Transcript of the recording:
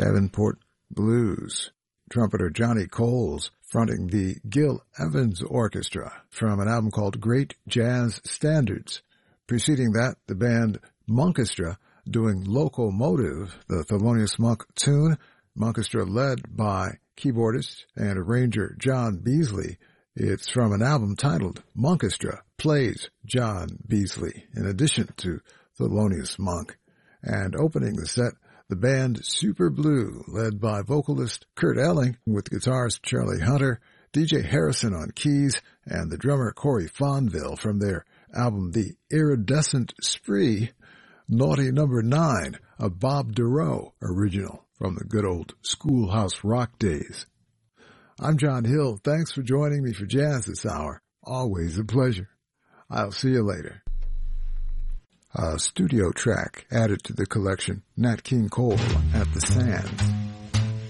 Davenport Blues. Trumpeter Johnny Coles fronting the Gil Evans Orchestra from an album called Great Jazz Standards. Preceding that, the band Monkestra doing Locomotive, the Thelonious Monk tune. Monkestra led by keyboardist and arranger John Beasley. It's from an album titled Monkestra Plays John Beasley, in addition to Thelonious Monk. And opening the set, the band Super Blue, led by vocalist Kurt Elling, with guitarist Charlie Hunter, DJ Harrison on keys, and the drummer Corey Fonville from their album The Iridescent Spree, Naughty Number 9, a Bob Dorough original from the good old Schoolhouse Rock days. I'm John Hill. Thanks for joining me for Jazz this hour. Always a pleasure. I'll see you later. A studio track added to the collection, Nat King Cole at the Sands.